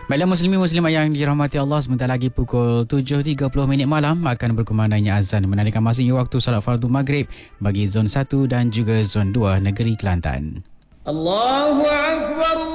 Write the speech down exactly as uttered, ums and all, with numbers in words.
Baiklah muslimin muslimat yang dirahmati Allah, sebentar lagi pukul tujuh tiga puluh minit malam akan berkumandangnya azan menandakan masanya waktu salat fardu maghrib bagi zon satu dan juga zon dua negeri Kelantan. Allahu Akbar.